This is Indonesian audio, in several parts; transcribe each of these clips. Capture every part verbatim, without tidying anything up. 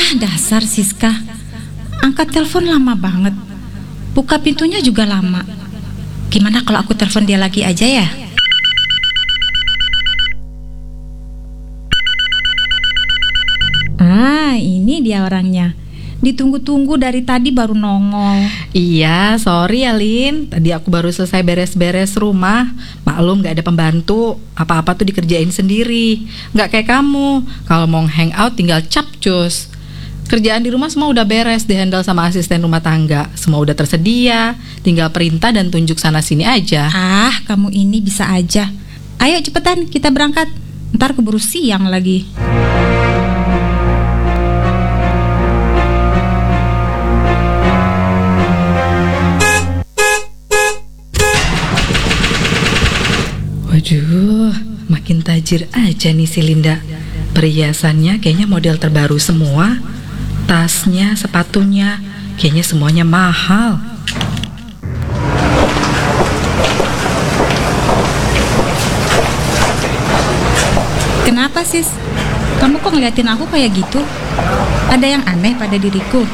Ah, dasar Siska. Angkat telepon lama banget. Buka pintunya juga lama. Gimana kalau aku telepon dia lagi aja ya? Ah, ini dia orangnya. Ditunggu-tunggu dari tadi baru nongol. Iya, sorry ya Lin. Tadi aku baru selesai beres-beres rumah. Maklum gak ada pembantu. Apa-apa tuh dikerjain sendiri. Gak kayak kamu. Kalau mau hangout tinggal capcus. Kerjaan di rumah semua udah beres, dihandle sama asisten rumah tangga. Semua udah tersedia. Tinggal perintah dan tunjuk sana-sini aja. Ah, kamu ini bisa aja. Ayo cepetan kita berangkat. Ntar keburu siang lagi. Waduh, makin tajir aja nih si Linda. Perhiasannya kayaknya model terbaru semua. Tasnya, sepatunya, kayaknya semuanya mahal. Kenapa sis? Kamu kok ngeliatin aku kayak gitu? Ada yang aneh pada diriku?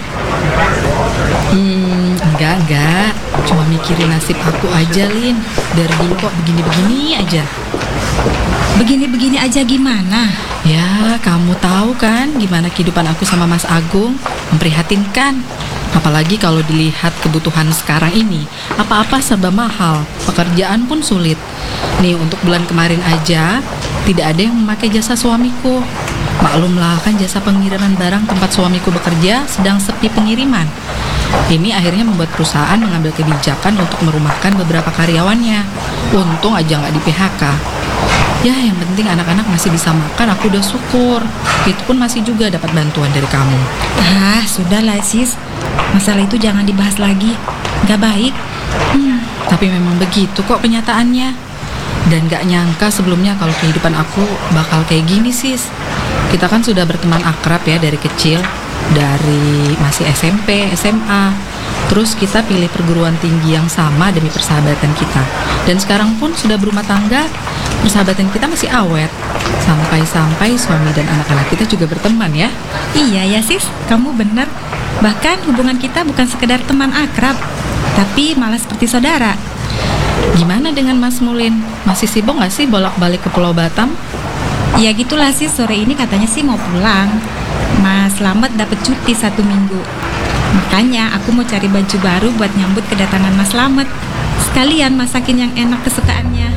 Hmm, enggak, enggak. Cuma mikirin nasib aku aja, Lin. Dari dulu kok begini-begini aja. Begini-begini aja gimana? Ya, kamu tahu kan gimana kehidupan aku sama Mas Agung. Memprihatinkan. Apalagi kalau dilihat kebutuhan sekarang ini, apa-apa serba mahal. Pekerjaan pun sulit. Nih, untuk bulan kemarin aja tidak ada yang memakai jasa suamiku. Maklumlah kan jasa pengiriman barang tempat suamiku bekerja sedang sepi pengiriman. Ini akhirnya membuat perusahaan mengambil kebijakan untuk merumahkan beberapa karyawannya. Untung aja nggak di P H K. Ya, yang penting anak-anak masih bisa makan, aku udah syukur. Itu pun masih juga dapat bantuan dari kamu. Ah, sudahlah sis. Masalah itu jangan dibahas lagi. Gak baik. Hmm, tapi memang begitu kok kenyataannya. Dan gak nyangka sebelumnya kalau kehidupan aku bakal kayak gini sis. Kita kan sudah berteman akrab ya dari kecil. Dari masih S M P, S M A. Terus kita pilih perguruan tinggi yang sama demi persahabatan kita. Dan sekarang pun sudah berumah tangga, persahabatan kita masih awet. Sampai-sampai suami dan anak-anak kita juga berteman ya. Iya ya sis, kamu benar. Bahkan hubungan kita bukan sekedar teman akrab, tapi malah seperti saudara. Gimana dengan Mas Mulin? Masih sibuk gak sih bolak-balik ke Pulau Batam? Ya gitulah sis, sore ini katanya sih mau pulang. Mas Slamet dapat cuti satu minggu. Makanya aku mau cari baju baru buat nyambut kedatangan Mas Slamet. Sekalian masakin yang enak kesukaannya.